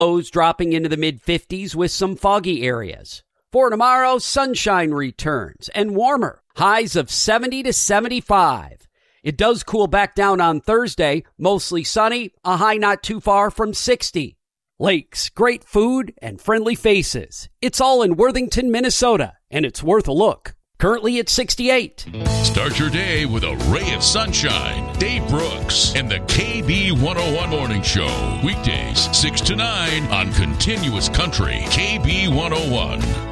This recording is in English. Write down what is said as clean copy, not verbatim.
Lows dropping into the mid-50s with some foggy areas. For tomorrow, sunshine returns and warmer. Highs of 70 to 75. It does cool back down on Thursday, mostly sunny, a high not too far from 60. Lakes, great food, and friendly faces. It's all in Worthington, Minnesota, and it's worth a look. Currently at 68. Start your day with a ray of sunshine. Dave Brooks and the KB 101 Morning Show. Weekdays 6 to 9 on Continuous Country. KB 101.